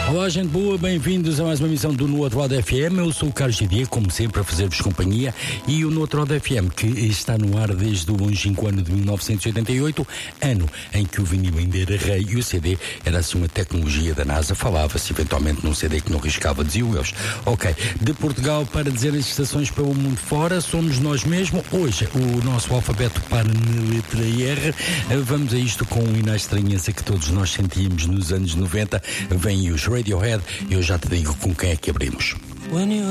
Olá, gente boa, bem-vindos a mais uma emissão do No Outro Lado FM. Eu sou o Carlos Gidia, como sempre, a fazer-vos companhia. E o No Outro Lado FM, que está no ar desde o longínquo ano de 1988, ano em que o vinil ainda era rei e o CD era assim uma tecnologia da NASA. Falava-se eventualmente num CD que não riscava, diziam eles. Ok, de Portugal para dizer as estações pelo mundo fora, somos nós mesmos. Hoje o nosso alfabeto para na letra R. Vamos a isto com uma estranheza que todos nós sentíamos nos anos 90. Vêm os Radiohead e eu já te digo com quem é que abrimos.